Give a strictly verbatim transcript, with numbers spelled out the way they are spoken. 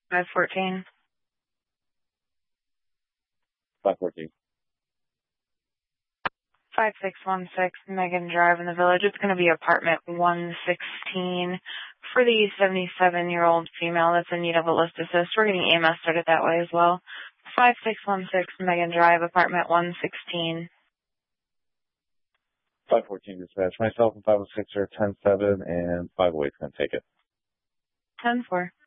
five fourteen. five fourteen. five six one six Megan Drive in the Village. It's going to be apartment one sixteen for the seventy-seven-year-old female that's in need of a lift assist. We're getting E M S started that way as well. five six one six Megan Drive, apartment one sixteen. five fourteen dispatch. Myself and five oh six are ten seven, and five oh eight's going to take it. ten four.